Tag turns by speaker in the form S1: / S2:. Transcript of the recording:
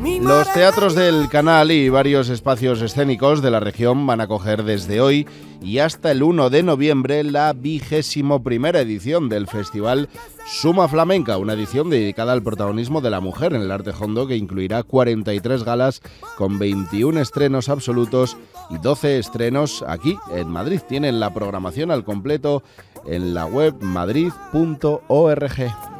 S1: Los teatros del Canal y varios espacios escénicos de la región van a acoger desde hoy y hasta el 1 de noviembre la 21ª edición del festival Suma Flamenca, una edición dedicada al protagonismo de la mujer en el arte hondo que incluirá 43 galas con 21 estrenos absolutos y 12 estrenos aquí en Madrid. Tienen la programación al completo en la web madrid.org.